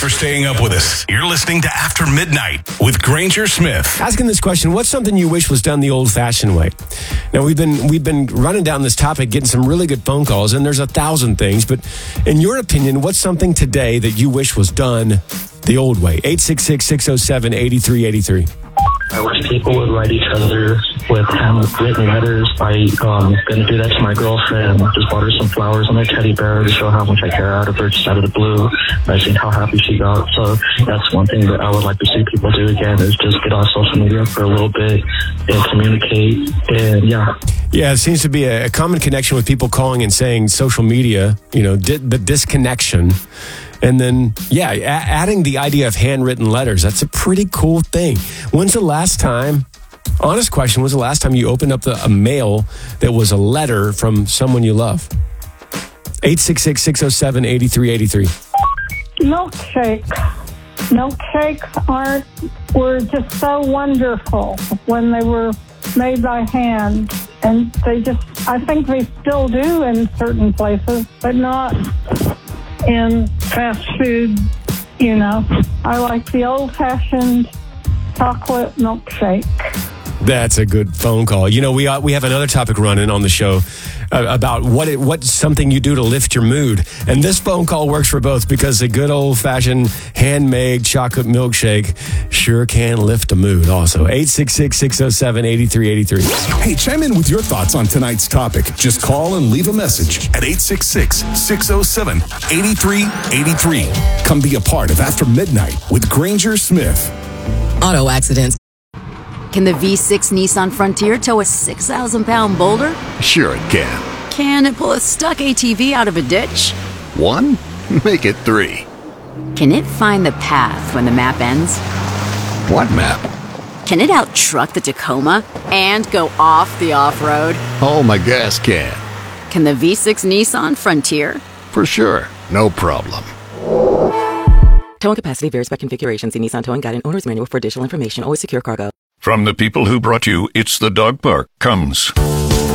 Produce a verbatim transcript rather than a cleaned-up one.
for staying up with us. You're listening to After Midnight with Granger Smith. Asking this question, what's something you wish was done the old-fashioned way? Now, we've been we've been running down this topic, getting some really good phone calls, and there's a thousand things. But in your opinion, what's something today that you wish was done the old way? eight six six, six oh seven, eight three eight three. I wish people would write each other with handwritten letters. I um going to do that to my girlfriend. Just bought her some flowers on her teddy bear to show how much I care out of her, just out of the blue. I seen how happy she got. So that's one thing that I would like to see people do again, is just get on social media for a little bit and communicate. And yeah. Yeah, it seems to be a, a common connection with people calling and saying social media, you know, di- the disconnection. And then, yeah, a- adding the idea of handwritten letters, that's a pretty cool thing. When's the last time, honest question, when's the last time you opened up the, a mail that was a letter from someone you love? eight six six, six oh seven, eight three eight three. Milkshake. Milkshakes aren't, were just so wonderful when they were made by hand. And they just, I think they still do in certain places, but not in fast food, you know. I like the old-fashioned chocolate milkshake. That's a good phone call. You know, we uh, we have another topic running on the show uh, about what it, what's something you do to lift your mood. And this phone call works for both, because a good old-fashioned handmade chocolate milkshake sure can lift a mood also. eight six six, six oh seven, eight three eight three. Hey, chime in with your thoughts on tonight's topic. Just call and leave a message At eight six six, six oh seven, eight three eight three. Come be a part of After Midnight with Granger Smith. Auto accidents. Can the V six Nissan Frontier tow a six thousand pound boulder? Sure it can. Can it pull a stuck A T V out of a ditch? One? Make it three. Can it find the path when the map ends? What map? Can it out-truck the Tacoma and go off the off-road? Oh, my gas can. Can the V six Nissan Frontier? For sure. No problem. Towing capacity varies by configuration. See Nissan Towing Guide and Owner's Manual for additional information. Always secure cargo. From the people who brought you It's the Dog Park comes